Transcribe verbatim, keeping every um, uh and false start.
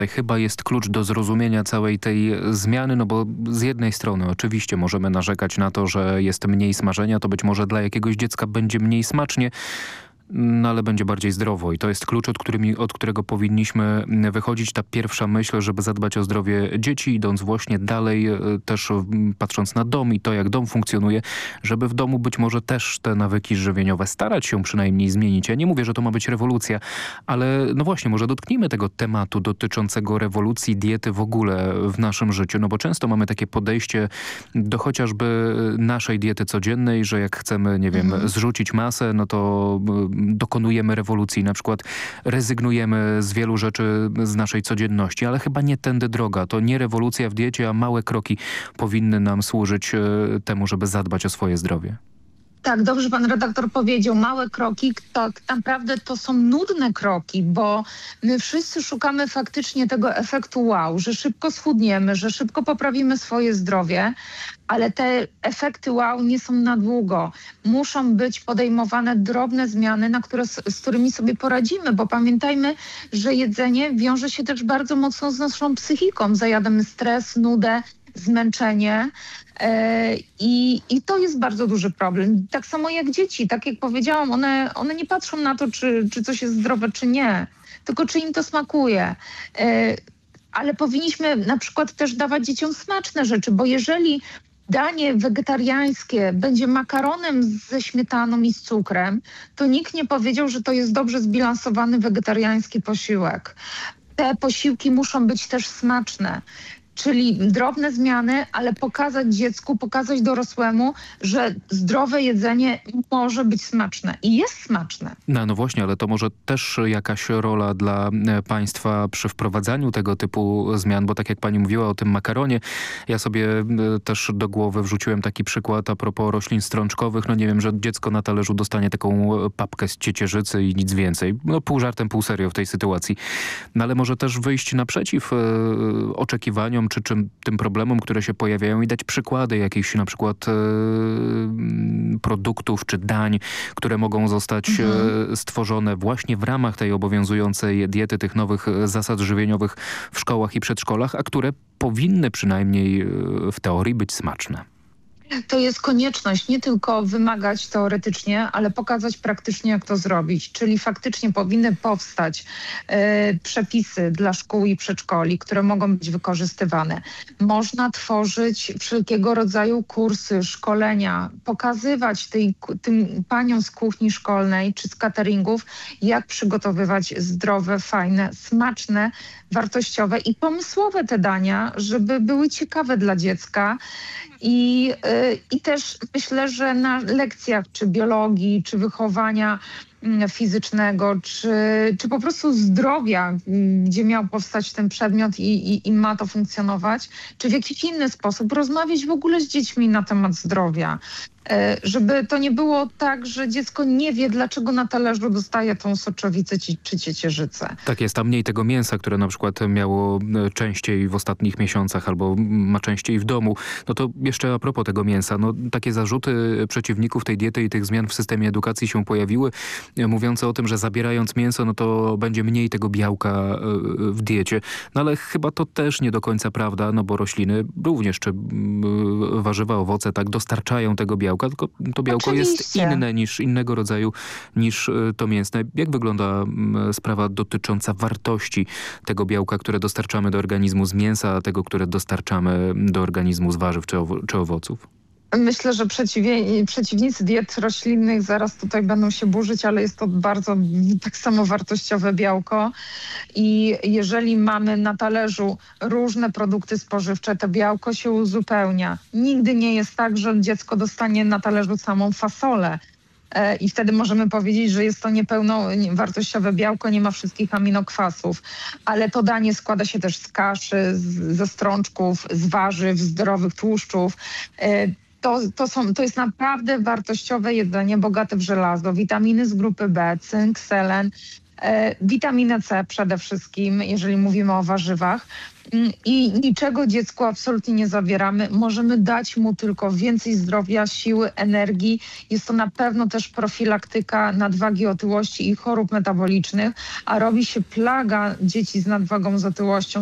Chyba jest klucz do zrozumienia całej tej zmiany, no bo z jednej strony oczywiście możemy narzekać na to, że jest mniej smażenia, to być może dla jakiegoś dziecka będzie mniej smacznie, no ale będzie bardziej zdrowo i to jest klucz, od, którymi, od którego powinniśmy wychodzić. Ta pierwsza myśl, żeby zadbać o zdrowie dzieci, idąc właśnie dalej, też patrząc na dom i to, jak dom funkcjonuje, żeby w domu być może też te nawyki żywieniowe starać się przynajmniej zmienić. Ja nie mówię, że to ma być rewolucja, ale no właśnie, może dotknijmy tego tematu dotyczącego rewolucji diety w ogóle w naszym życiu, no bo często mamy takie podejście do chociażby naszej diety codziennej, że jak chcemy, nie wiem, mhm. zrzucić masę, no to dokonujemy rewolucji, na przykład rezygnujemy z wielu rzeczy z naszej codzienności, ale chyba nie tędy droga. To nie rewolucja w diecie, a małe kroki powinny nam służyć temu, żeby zadbać o swoje zdrowie. Tak, dobrze pan redaktor powiedział, małe kroki, to naprawdę to są nudne kroki, bo my wszyscy szukamy faktycznie tego efektu wow, że szybko schudniemy, że szybko poprawimy swoje zdrowie, ale te efekty wow nie są na długo. Muszą być podejmowane drobne zmiany, na które, z którymi sobie poradzimy, bo pamiętajmy, że jedzenie wiąże się też bardzo mocno z naszą psychiką. Zajadamy stres, nudę, zmęczenie e, i, i to jest bardzo duży problem. Tak samo jak dzieci, tak jak powiedziałam, one, one nie patrzą na to, czy, czy coś jest zdrowe, czy nie, tylko czy im to smakuje. E, ale powinniśmy na przykład też dawać dzieciom smaczne rzeczy, bo jeżeli danie wegetariańskie będzie makaronem ze śmietaną i z cukrem, to nikt nie powiedział, że to jest dobrze zbilansowany wegetariański posiłek. Te posiłki muszą być też smaczne. Czyli drobne zmiany, ale pokazać dziecku, pokazać dorosłemu, że zdrowe jedzenie może być smaczne i jest smaczne. No, no właśnie, ale to może też jakaś rola dla państwa przy wprowadzaniu tego typu zmian, bo tak jak pani mówiła o tym makaronie, ja sobie też do głowy wrzuciłem taki przykład a propos roślin strączkowych. No nie wiem, że dziecko na talerzu dostanie taką papkę z ciecierzycy i nic więcej. No pół żartem, pół serio w tej sytuacji. No ale może też wyjść naprzeciw e, oczekiwaniom czy czym, tym problemom, które się pojawiają i dać przykłady jakichś na przykład e, produktów czy dań, które mogą zostać mhm. e, stworzone właśnie w ramach tej obowiązującej diety, tych nowych zasad żywieniowych w szkołach i przedszkolach, a które powinny przynajmniej e, w teorii być smaczne. To jest konieczność nie tylko wymagać teoretycznie, ale pokazać praktycznie, jak to zrobić. Czyli faktycznie powinny powstać e, przepisy dla szkół i przedszkoli, które mogą być wykorzystywane. Można tworzyć wszelkiego rodzaju kursy, szkolenia, pokazywać tej, tym paniom z kuchni szkolnej czy z cateringów, jak przygotowywać zdrowe, fajne, smaczne, wartościowe i pomysłowe te dania, żeby były ciekawe dla dziecka. I, I też myślę, że na lekcjach czy biologii, czy wychowania fizycznego, czy, czy po prostu zdrowia, gdzie miał powstać ten przedmiot i, i, i ma to funkcjonować, czy w jakiś inny sposób rozmawiać w ogóle z dziećmi na temat zdrowia. Żeby to nie było tak, że dziecko nie wie, dlaczego na talerzu dostaje tą soczowicę czy ciecierzycę. Tak jest, a mniej tego mięsa, które na przykład miało częściej w ostatnich miesiącach albo ma częściej w domu. No to jeszcze a propos tego mięsa, no takie zarzuty przeciwników tej diety i tych zmian w systemie edukacji się pojawiły, mówiące o tym, że zabierając mięso, no to będzie mniej tego białka w diecie. No ale chyba to też nie do końca prawda, no bo rośliny również, czy warzywa, owoce, tak, dostarczają tego białka. Tylko to białko Oczywiście. jest inne niż innego rodzaju niż to mięsne. Jak wygląda sprawa dotycząca wartości tego białka, które dostarczamy do organizmu z mięsa, a tego, które dostarczamy do organizmu z warzyw czy, owo- czy owoców? Myślę, że przeciwie, przeciwnicy diet roślinnych zaraz tutaj będą się burzyć, ale jest to bardzo tak samo wartościowe białko i jeżeli mamy na talerzu różne produkty spożywcze, to białko się uzupełnia. Nigdy nie jest tak, że dziecko dostanie na talerzu samą fasolę. I wtedy możemy powiedzieć, że jest to niepełnowartościowe białko, nie ma wszystkich aminokwasów. Ale to danie składa się też z kaszy, z, ze strączków, z warzyw, zdrowych tłuszczów. To, to, są, to jest naprawdę wartościowe jedzenie, bogate w żelazo, witaminy z grupy B, cynk, selen, E, witaminę C przede wszystkim, jeżeli mówimy o warzywach. Mm, I niczego dziecku absolutnie nie zabieramy. Możemy dać mu tylko więcej zdrowia, siły, energii. Jest to na pewno też profilaktyka nadwagi, otyłości i chorób metabolicznych, a robi się plaga dzieci z nadwagą, z otyłością